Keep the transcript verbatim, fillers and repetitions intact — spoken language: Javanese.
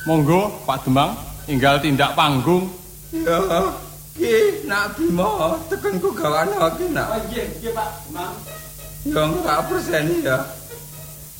Monggo Pak Demang, inggal tindak panggung. Ya, ki nak Bima tekan ku gawane ki nak. Oh nggih, nggih Pak Demang. Ya enggak persen ya.